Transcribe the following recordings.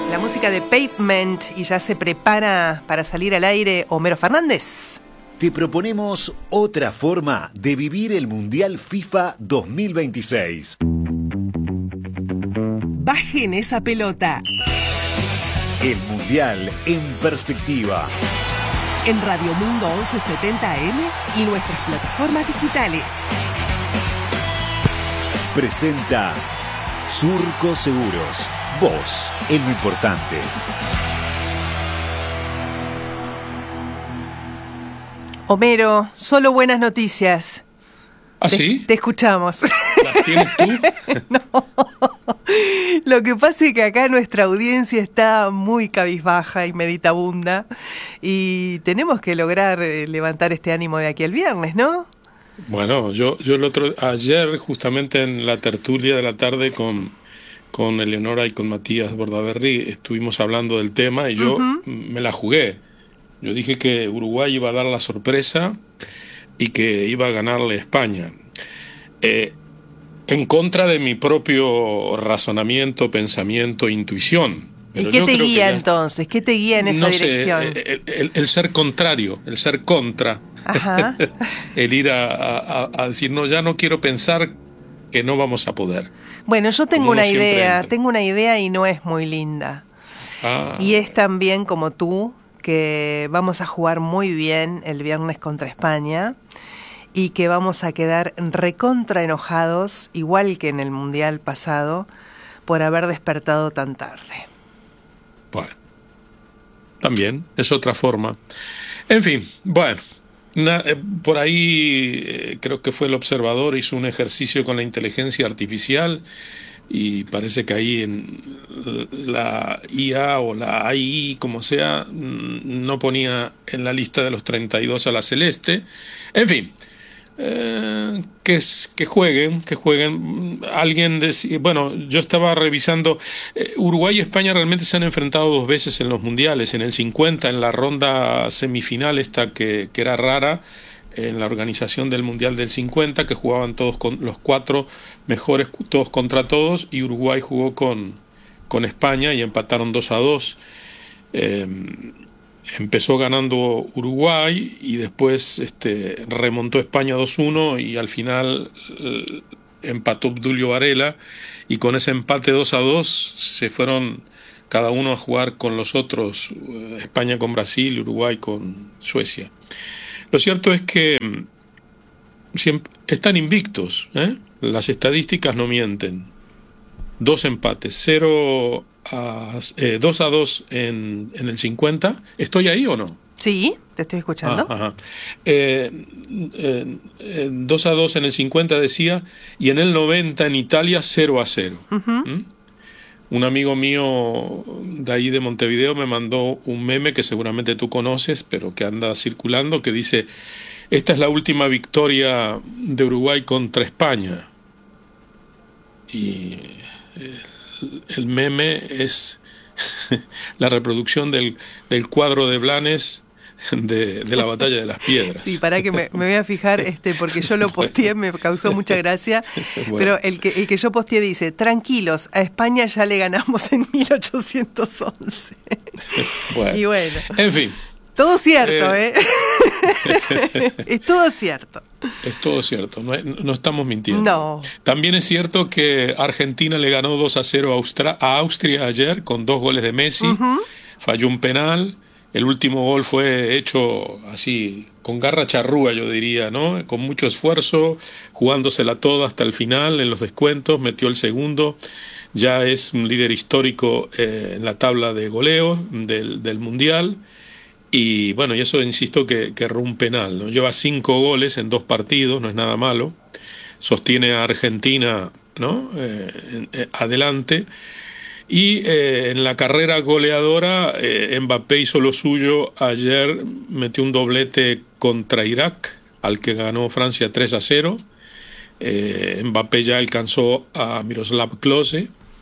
La música de Pavement, y ya se prepara para salir al aire Homero Fernández. Te proponemos otra forma de vivir el Mundial FIFA 2026. Bajen esa pelota. El Mundial en perspectiva. En Radio Mundo 1170 AM y nuestras plataformas digitales. Presenta Surco Seguros. Vos, en lo importante. Homero, solo buenas noticias. ¿Ah, sí? Te escuchamos. ¿Las tienes tú? No. Lo que pasa es que acá nuestra audiencia está muy cabizbaja y meditabunda y tenemos que lograr levantar este ánimo de aquí al viernes, ¿no? Bueno, yo ayer justamente en la tertulia de la tarde con Eleonora y con Matías Bordaberry estuvimos hablando del tema y yo me la jugué. Yo dije que Uruguay iba a dar la sorpresa y que iba a ganarle a España. En contra de mi propio razonamiento, pensamiento, intuición. Pero ¿Y qué te guía entonces? ¿Qué te guía en esa dirección? El ser contrario, el ser contra. Ajá. El ir a decir, no, ya no quiero pensar que no vamos a poder. Bueno, yo tengo una idea y no es muy linda. Y es también como tú, que vamos a jugar muy bien el viernes contra España y que vamos a quedar recontra enojados, igual que en el Mundial pasado, por haber despertado tan tarde. Bueno, también es otra forma. En fin, bueno, por ahí creo que fue El Observador, hizo un ejercicio con la inteligencia artificial y parece que ahí en la IA o la AI, como sea, no ponía en la lista de los 32 a la celeste. En fin, que jueguen. Alguien decía, bueno, yo estaba revisando, Uruguay y España realmente se han enfrentado dos veces en los mundiales, en el 50, en la ronda semifinal esta que era rara, en la organización del Mundial del 50, que jugaban todos con los cuatro mejores, todos contra todos, y Uruguay jugó con España y empataron 2-2. Empezó ganando Uruguay y después remontó España 2-1 y al final empató Obdulio Varela, y con ese empate 2-2 se fueron cada uno a jugar con los otros, España con Brasil y Uruguay con Suecia. Lo cierto es que están invictos, ¿eh? Las estadísticas no mienten. 2 empates, 2-2 en el 50. ¿Estoy ahí o no? Sí, te estoy escuchando. 2-2 en el 50 decía, y en el 90 en Italia 0-0. Un amigo mío de ahí de Montevideo me mandó un meme que seguramente tú conoces, pero que anda circulando, que dice: esta es la última victoria de Uruguay contra España. Y el meme es la reproducción del cuadro de Blanes de la batalla de las piedras. Sí, para que me voy a fijar, porque yo lo posteé, me causó mucha gracia. Bueno. Pero el que yo posteé dice: tranquilos, a España ya le ganamos en 1811. Bueno. Y bueno. En fin. Todo cierto, Es todo cierto. Es todo cierto, no estamos mintiendo. No. También es cierto que Argentina le ganó 2-0 a Austria ayer con 2 goles de Messi. Falló un penal. El último gol fue hecho así, con garra charrúa, yo diría, ¿no? Con mucho esfuerzo, jugándosela toda hasta el final, en los descuentos, metió el segundo. Ya es un líder histórico en la tabla de goleo del Mundial. Y bueno, y eso insisto que erró un penal, ¿no? Lleva 5 goles en 2 partidos, no es nada malo. Sostiene a Argentina, ¿no? Adelante. Y en la carrera goleadora, Mbappé hizo lo suyo. Ayer metió un doblete contra Irak, al que ganó Francia 3-0. Mbappé ya alcanzó a Miroslav Klose.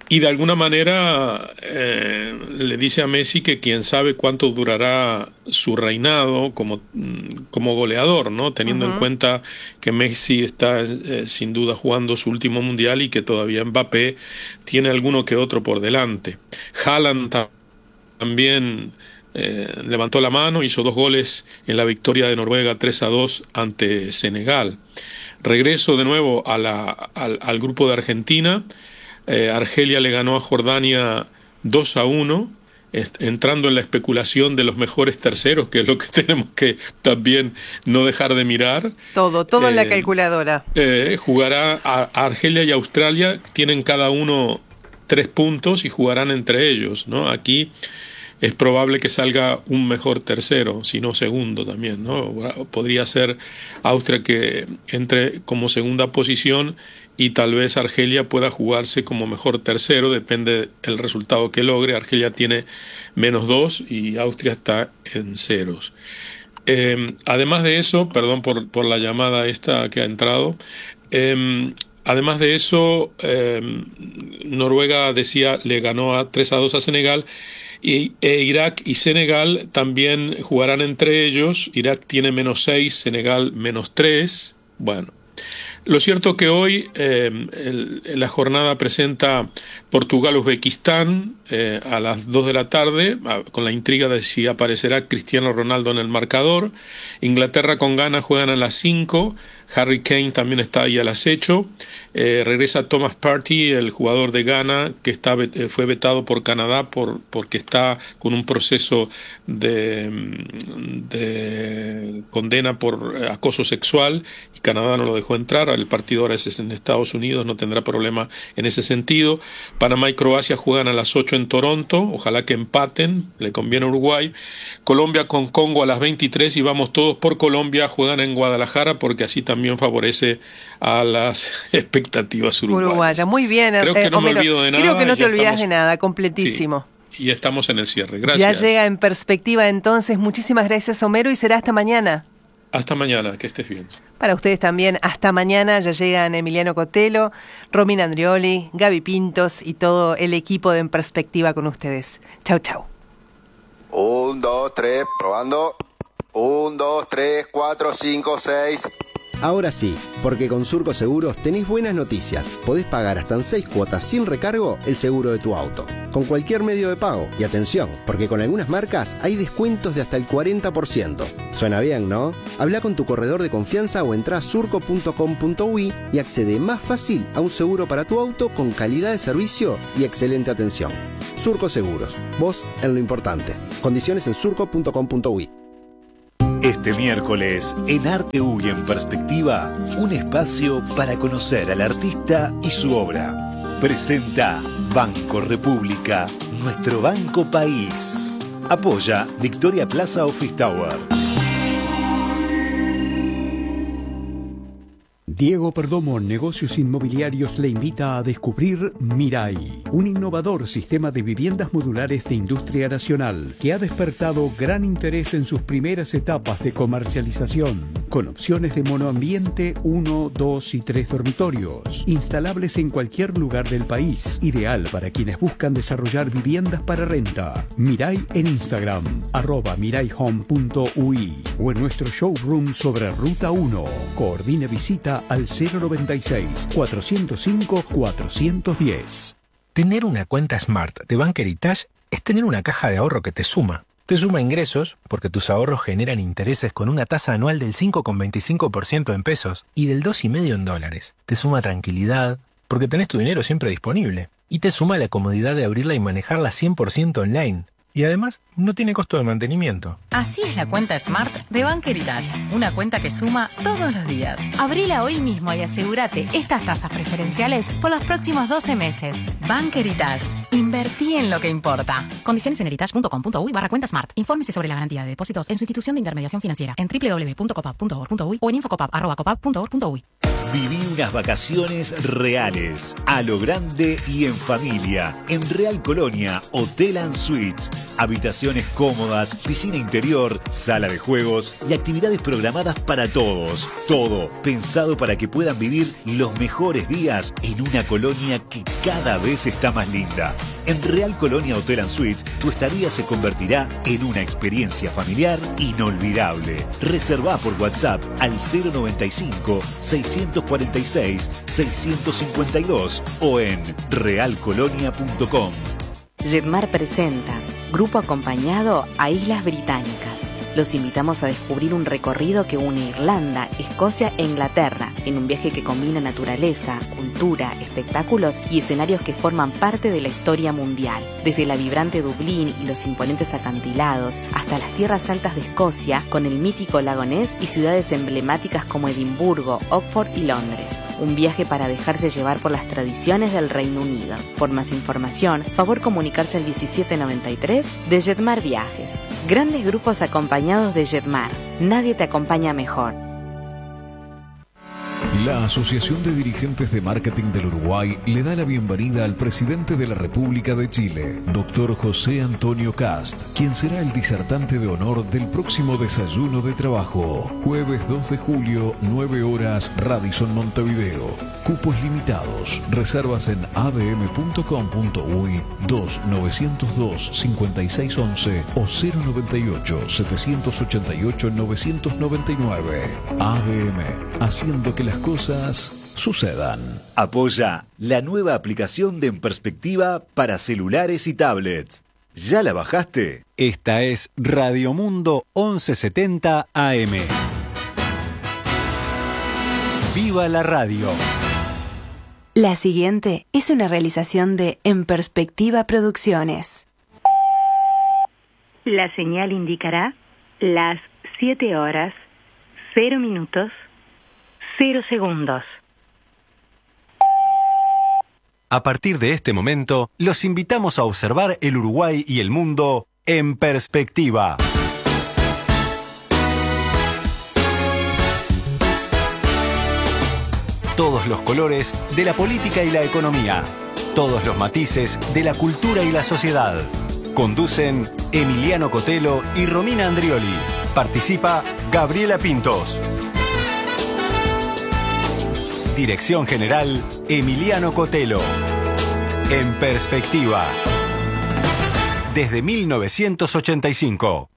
Y de alguna manera le dice a Messi que quién sabe cuánto durará su reinado como goleador, ¿no? Teniendo en cuenta que Messi está sin duda jugando su último mundial y que todavía Mbappé tiene alguno que otro por delante. Haaland también levantó la mano, hizo 2 goles en la victoria de Noruega 3-2 ante Senegal. Regreso de nuevo al grupo de Argentina. Argelia le ganó a Jordania 2-1, entrando en la especulación de los mejores terceros, que es lo que tenemos que también no dejar de mirar. Todo en la calculadora. Jugará a Argelia y Australia, tienen cada uno 3 puntos y jugarán entre ellos, ¿no? Aquí es probable que salga un mejor tercero, si no segundo también, ¿no? Podría ser Austria que entre como segunda posición y tal vez Argelia pueda jugarse como mejor tercero, depende del resultado que logre. Argelia tiene -2 y Austria está en ceros. Además de eso, perdón por la llamada esta que ha entrado, además de eso, Noruega le ganó 3-2 a Senegal. Irak y Senegal también jugarán entre ellos. Irak tiene -6, Senegal -3. Bueno, lo cierto que hoy la jornada presenta Portugal-Uzbekistán a las 2 de la tarde, con la intriga de si aparecerá Cristiano Ronaldo en el marcador. Inglaterra con Ghana juegan a las 5. Harry Kane también está ahí al acecho. Regresa Thomas Partey, el jugador de Ghana, que fue vetado por Canadá porque está con un proceso de condena por acoso sexual, y Canadá no lo dejó entrar. El partido ahora es en Estados Unidos, no tendrá problema en ese sentido. Panamá y Croacia juegan a las 8 en Toronto, ojalá que empaten, le conviene a Uruguay. Colombia con Congo a las 23 y vamos todos por Colombia, juegan en Guadalajara porque así también favorece a las expectativas uruguayas. Muy bien, creo que no me olvido de nada. Creo que no te olvidas de nada, completísimo. Sí, y estamos en el cierre, gracias. Ya llega En Perspectiva entonces, muchísimas gracias Homero y será hasta mañana. Hasta mañana, que estés bien. Para ustedes también, hasta mañana. Ya llegan Emiliano Cotelo, Romina Andrioli, Gaby Pintos y todo el equipo de En Perspectiva con ustedes. Chau, chau. 1, 2, 3, probando. 1, 2, 3, 4, 5, 6. Ahora sí, porque con Surco Seguros tenés buenas noticias. Podés pagar hasta en 6 cuotas sin recargo el seguro de tu auto, con cualquier medio de pago. Y atención, porque con algunas marcas hay descuentos de hasta el 40%. Suena bien, ¿no? Habla con tu corredor de confianza o entrá a surco.com.uy y accede más fácil a un seguro para tu auto con calidad de servicio y excelente atención. Surco Seguros, vos en lo importante. Condiciones en surco.com.uy. Este miércoles, en Arte U y En Perspectiva, un espacio para conocer al artista y su obra. Presenta Banco República, nuestro banco país. Apoya Victoria Plaza Office Tower. Diego Perdomo, Negocios Inmobiliarios, le invita a descubrir Mirai, un innovador sistema de viviendas modulares de industria nacional que ha despertado gran interés en sus primeras etapas de comercialización, con opciones de monoambiente 1, 2 y 3 dormitorios, instalables en cualquier lugar del país, ideal para quienes buscan desarrollar viviendas para renta. Mirai en Instagram, @miraihome.ui o en nuestro showroom sobre Ruta 1. Coordine visita al 096-405-410. Tener una cuenta Smart de Bank Heritage es tener una caja de ahorro que te suma. Te suma ingresos, porque tus ahorros generan intereses con una tasa anual del 5,25% en pesos y del 2,5% en dólares. Te suma tranquilidad, porque tenés tu dinero siempre disponible. Y te suma la comodidad de abrirla y manejarla 100% online. Y además, no tiene costo de mantenimiento. Así es la cuenta Smart de Bank Heritage. Una cuenta que suma todos los días. Abrila hoy mismo y asegúrate estas tasas preferenciales por los próximos 12 meses. Bank Heritage. Invertí en lo que importa. Condiciones en heritage.com.uy/cuenta Smart. Infórmese sobre la garantía de depósitos en su institución de intermediación financiera en www.copap.org.uy o en infocopap@copap.org.uy. Viví unas vacaciones reales, a lo grande y en familia, en Real Colonia Hotel & Suites. Habitaciones cómodas, piscina interior, sala de juegos y actividades programadas para todos. Todo pensado para que puedan vivir los mejores días en una colonia que cada vez está más linda. En Real Colonia Hotel & Suites, tu estadía se convertirá en una experiencia familiar inolvidable. Reservá por WhatsApp al 095-646-652 o en realcolonia.com. Jetmar presenta Grupo Acompañado a Islas Británicas. Los invitamos a descubrir un recorrido que une Irlanda, Escocia e Inglaterra, en un viaje que combina naturaleza, cultura, espectáculos y escenarios que forman parte de la historia mundial. Desde la vibrante Dublín y los imponentes acantilados, hasta las tierras altas de Escocia, con el mítico lago Ness y ciudades emblemáticas como Edimburgo, Oxford y Londres. Un viaje para dejarse llevar por las tradiciones del Reino Unido. Por más información, favor comunicarse al 1793 de Jetmar Viajes. Grandes grupos acompañados de Jetmar. Nadie te acompaña mejor. La Asociación de Dirigentes de Marketing del Uruguay le da la bienvenida al presidente de la República de Chile, Dr. José Antonio Cast, quien será el disertante de honor del próximo desayuno de trabajo. Jueves 2 de julio, 9 horas, Radisson Montevideo. Cupos limitados. Reservas en adm.com.uy 2902-5611 o 098-788-999. ADM, haciendo que las cosas sucedan. Apoya la nueva aplicación de En Perspectiva para celulares y tablets. ¿Ya la bajaste? Esta es Radio Mundo 1170 AM. ¡Viva la radio! La siguiente es una realización de En Perspectiva Producciones. La señal indicará las 7 horas, 0 minutos, 0 segundos. A partir de este momento, los invitamos a observar el Uruguay y el mundo en perspectiva. Todos los colores de la política y la economía. Todos los matices de la cultura y la sociedad. Conducen Emiliano Cotelo y Romina Andrioli. Participa Gabriela Pintos. Dirección General, Emiliano Cotelo. En perspectiva. Desde 1985.